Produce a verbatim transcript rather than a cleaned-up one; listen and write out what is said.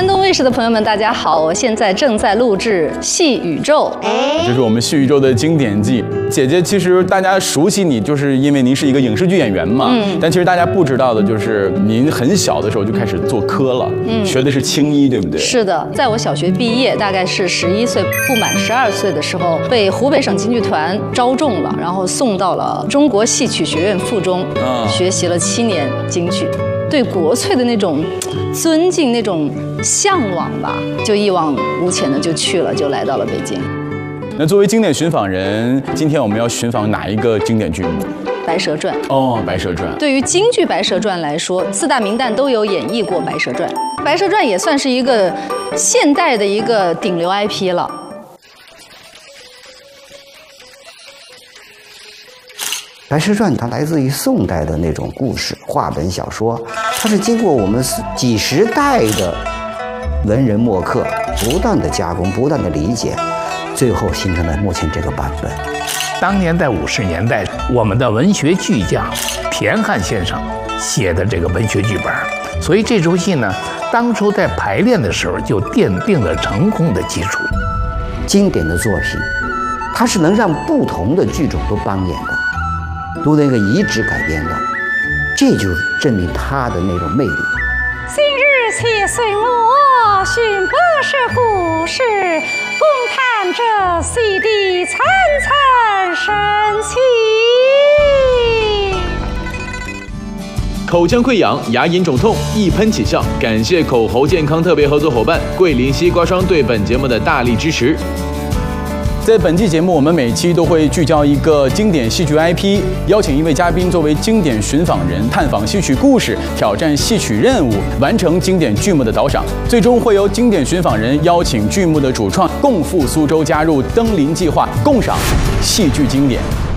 山东卫视的朋友们，大家好！我现在正在录制《戏宇宙》， 这是我们《戏宇宙》的经典季。姐姐，其实大家熟悉你，就是因为您是一个影视剧演员嘛。嗯。但其实大家不知道的就是，您很小的时候就开始做科了，嗯，学的是青衣，对不对？是的，在我小学毕业，大概是十一岁，不满十二岁的时候，被湖北省京剧团招中了，然后送到了中国戏曲学院附中，嗯，学习了七年京剧。对国粹的那种尊敬、那种向往吧，就一往无前的就去了，就来到了北京。那作为经典寻访人，今天我们要寻访哪一个经典剧目？《白蛇传》。哦，《白蛇传》。对于京剧《白蛇传》来说，四大名旦都有演绎过《白蛇传》，《白蛇传》也算是一个现代的一个顶流 I P 了。 《白蛇传》它来自于宋代的那种故事话本小说，它是经过我们几十代的文人墨客不断的加工、不断的理解，最后形成了目前这个版本。 当年在五十年代，我们的文学巨匠田汉先生写的这个文学剧本，所以这出戏呢，当初在排练的时候就奠定了成功的基础。 经典的作品，它是能让不同的剧种都扮演的。都那个移植改编的，这就证明他的那种魅力。 今日且随我寻百蛇故事，共探这戏的层层神奇。 口腔溃疡、牙龈肿痛、一喷起效，感谢口喉健康特别合作伙伴桂林西瓜霜对本节目的大力支持。在本期节目，我们每期都会聚焦一个经典戏曲 I P， 邀请一位嘉宾作为经典寻访人，探访戏曲故事，挑战戏曲任务，完成经典剧目的导赏。最终会由经典寻访人邀请剧目的主创共赴苏州，加入登临计划，共赏戏剧经典。